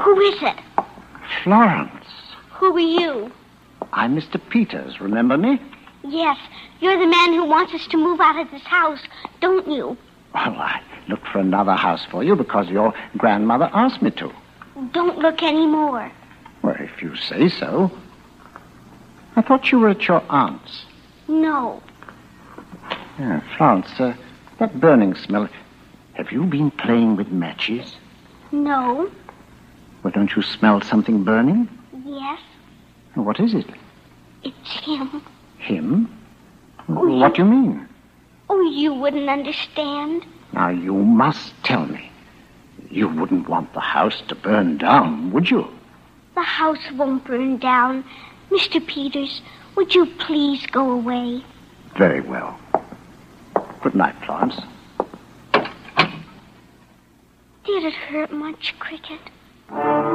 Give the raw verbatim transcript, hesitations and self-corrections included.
Who is it? Florence. Who are you? I'm Mister Peters, remember me? Yes, you're the man who wants us to move out of this house, don't you? Well, I looked for another house for you because your grandmother asked me to. Don't look anymore. Well, if you say so. I thought you were at your aunt's. No. Yeah, Florence, uh, that burning smell. Have you been playing with matches? No. Well, don't you smell something burning? Yes. What is it? It's him. Him? Oh, what do you mean? Oh, you wouldn't understand. Now, you must tell me. You wouldn't want the house to burn down, would you? The house won't burn down. Mister Peters, would you please go away? Very well. Good night, Florence. Did it hurt much, Cricket?